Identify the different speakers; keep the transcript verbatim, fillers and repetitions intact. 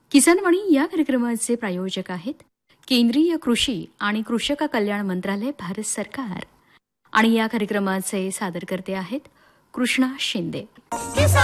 Speaker 1: किसानवाणी या कार्यक्रमाचे प्रायोजक आहेत केंद्रीय कृषी आणि कृषक कल्याण मंत्रालय, भारत सरकार. आणि या कार्यक्रमाचे सादरकर्ते आहेत कृष्णा शिंदे.